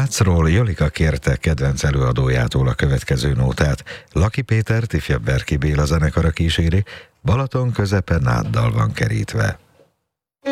Vácról Jolika kérte kedvenc előadójától a következő nótát. Laki Pétert ifjabb Berki Béla zenekara kíséri, Balaton közepe náddal van kerítve.